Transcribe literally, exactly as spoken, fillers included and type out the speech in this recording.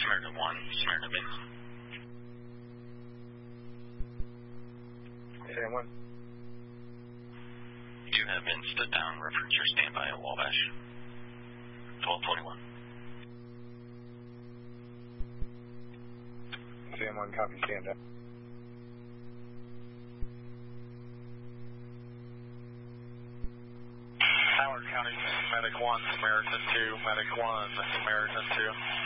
Samaritan one, Samaritan base. Sam one. You have been stood down. Reference your standby at Wabash. twelve twenty-one. Sam one, copy, stand up. Howard County, Medic one, Samaritan two, Medic one, Samaritan two.